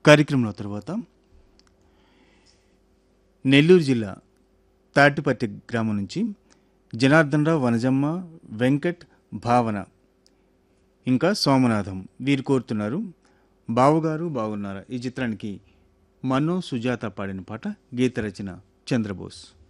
కార్యక్రమంలో తర్వాత నెల్లూరు జిల్లా తాటిపత్తి గ్రామం నుంచి జనార్దనరావు, వనజమ్మ, వెంకట్, భావన ఇంకా సోమనాథం వీరు కోరుతున్నారు. బావుగారు బాగున్నారా ఈ చిత్రానికి మన్నో సుజాత పాడిన పాట, గీత రచన చంద్రబోస్.